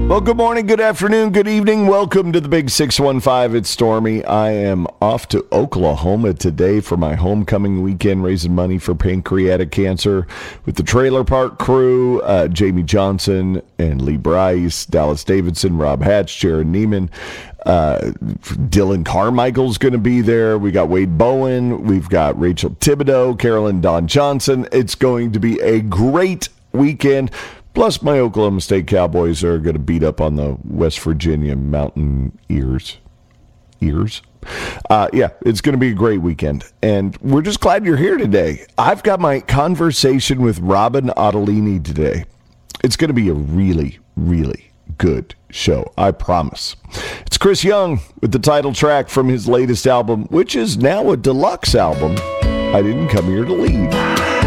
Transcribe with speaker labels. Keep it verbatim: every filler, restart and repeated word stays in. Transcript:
Speaker 1: Well, good morning, good afternoon, good evening. Welcome to the Big six one five. It's Stormy. I am off to Oklahoma today for my homecoming weekend, raising money for pancreatic cancer with the Trailer Park crew, uh, Jamie Johnson and Lee Bryce, Dallas Davidson, Rob Hatch, Jared Neiman. Uh, Dylan Carmichael's going to be there. We got Wade Bowen. We've got Rachel Thibodeau, Carolyn Don Johnson. It's going to be a great weekend. Plus, my Oklahoma State Cowboys are going to beat up on the West Virginia Mountaineers. Ears? Uh, yeah, it's going to be a great weekend. And we're just glad you're here today. I've got my conversation with Robin Ottolini today. It's going to be a really, really good show, I promise. It's Chris Young with the title track from his latest album, which is now a deluxe album, I Didn't Come Here to Leave.